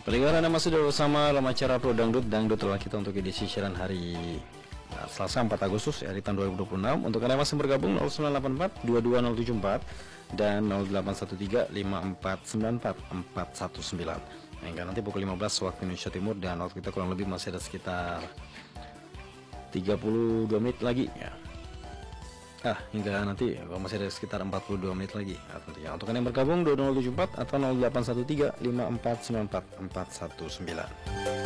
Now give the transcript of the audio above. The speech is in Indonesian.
Pendengar, Anda masih bersama dalam acara Pro Dangdut telah kita untuk edisi siaran hari Selasa 4 Agustus ya, di tahun 2026. Untuk Anda masih bergabung 0984 22074 dan 0813 5494 419 hingga nanti pukul 15 waktu Indonesia Timur, dan waktu kita kurang lebih masih ada sekitar 32 menit lagi ya. Hingga nanti masih ada sekitar 42 menit lagi ya, tentunya. Untuk yang bergabung 2074 atau 0813 5494 419.